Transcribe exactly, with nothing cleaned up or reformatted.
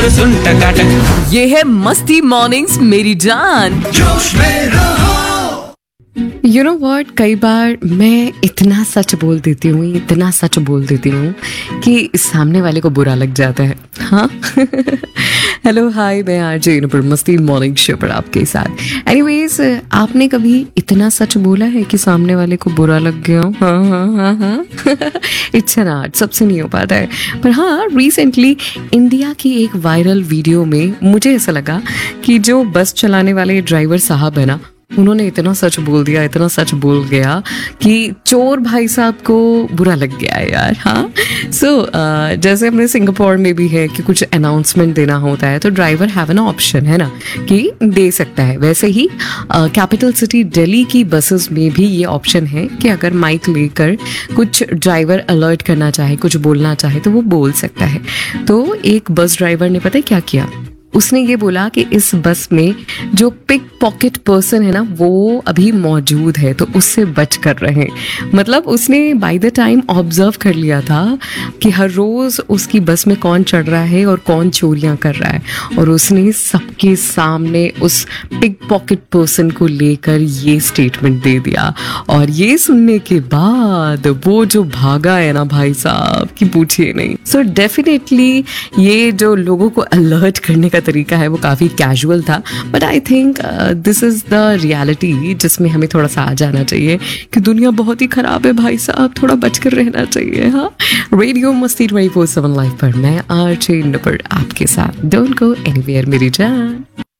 सुन टकाटक, ये है मस्ती मॉर्निंग्स मेरी जान। जोश में रहो। यू नो वॉट, कई बार मैं इतना सच बोल देती हूँ इतना सच बोल देती हूँ कि सामने वाले को बुरा लग जाता है। हाँ हेलो हाय, मैं आरजे पर मस्ती मॉर्निंग शो पर आपके साथ। एनीवेज, आपने कभी इतना सच बोला है कि सामने वाले को बुरा लग गया हो? हाँ हाँ हाँ हाँ इट्स एन आर्ट, सबसे नहीं हो पाता है। पर हाँ, रिसेंटली इंडिया की एक वायरल वीडियो में मुझे ऐसा लगा कि जो बस चलाने वाले ड्राइवर साहब है ना, उन्होंने इतना सच बोल दिया इतना सच बोल गया कि चोर भाई साहब को बुरा लग गया है यार। हाँ सो so, uh, जैसे अपने सिंगापुर में भी है कि कुछ अनाउंसमेंट देना होता है तो ड्राइवर हैव एन ऑप्शन है ना कि दे सकता है। वैसे ही कैपिटल सिटी दिल्ली की बसेस में भी ये ऑप्शन है कि अगर माइक लेकर कुछ ड्राइवर अलर्ट करना चाहे, कुछ बोलना चाहे तो वो बोल सकता है। तो एक बस ड्राइवर ने पता है क्या किया, उसने ये बोला कि इस बस में जो पिक पॉकेट पर्सन है ना वो अभी मौजूद है तो उससे बच कर रहे। मतलब उसने बाय द टाइम ऑब्जर्व कर लिया था कि हर रोज उसकी बस में कौन चढ़ रहा है और कौन चोरियां कर रहा है, और उसने सबके सामने उस पिक पॉकेट पर्सन को लेकर ये स्टेटमेंट दे दिया। और ये सुनने के बाद वो जो भागा है ना भाई साहब की पूछिए नहीं। सो डेफिनेटली ये जो लोगों को अलर्ट करने का तरीका है वो काफी कैजुअल था, but I think this is the reality जिसमें हमें थोड़ा सा आ जाना चाहिए कि दुनिया बहुत ही खराब है भाई साहब, थोड़ा बचकर रहना चाहिए। हाँ, रेडियो मस्ती ट्वेंटी फोर सेवन लाइव पर मैं आरजे नूपुर आपके साथ। डोंट गो एनीवेयर मेरी जान।